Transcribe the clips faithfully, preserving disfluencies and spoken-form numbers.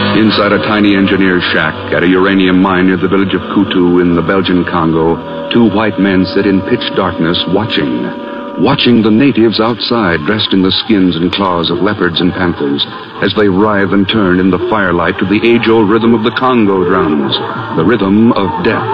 Inside a tiny engineer's shack at a uranium mine near the village of Kutu in the Belgian Congo, two white men sit in pitch darkness watching. Watching the natives outside dressed in the skins and claws of leopards and panthers as they writhe and turn in the firelight to the age-old rhythm of the Congo drums, the rhythm of death.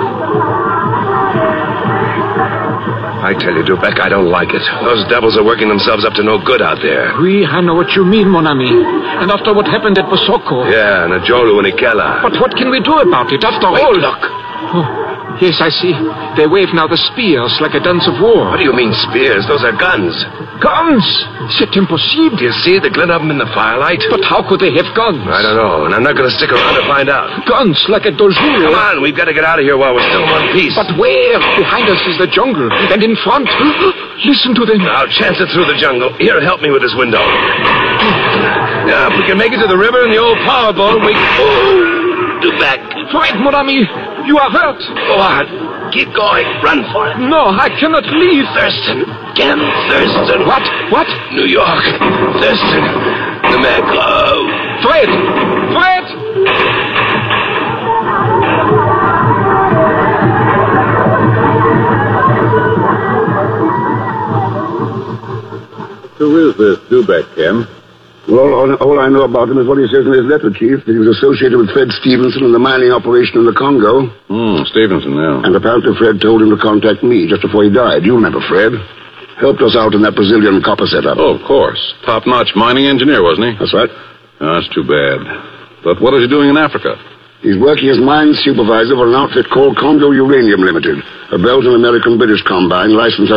I tell you, Dubek, I don't like it. Those devils are working themselves up to no good out there. Oui, I know what you mean, mon ami. And after what happened at Bosoko. Yeah, and Ajolu and Ikela. But what can we do about it after Wait, all? look. Oh, yes, I see. They wave now the spears like a dance of war. What do you mean spears? Those are guns. Guns? C'est impossible. Do you see the glint of them in the firelight? But how could they have guns? I don't know, and I'm not going to stick around to find out. Guns like at Dojulu. Come on, we've got to get out of here while we're still in one piece. But where? Behind us is the jungle. And in front, listen to them. I'll chance it through the jungle. Here, help me with this window. Yeah, if we can make it to the river and the old power boat, we... Oh, Dubek. Fred, mon ami, you are hurt. Go on. Keep going. Run for it. No, I cannot leave. Thurston. Ken Thurston. What? What? New York. Thurston. The Meglo. Fred! Fred! Who is this Dubek, Ken? Well, all, all I know about him is what he says in his letter, Chief, that he was associated with Fred Stevenson in the mining operation in the Congo. Hmm, Stevenson, yeah. And apparently Fred told him to contact me just before he died. You remember Fred? Helped us out in that Brazilian copper setup. Oh, of course. Top-notch mining engineer, wasn't he? That's right. Oh, that's too bad. But what is he doing in Africa? He's working as mine supervisor for an outfit called Congo Uranium Limited, a Belgian-American-British combine licensed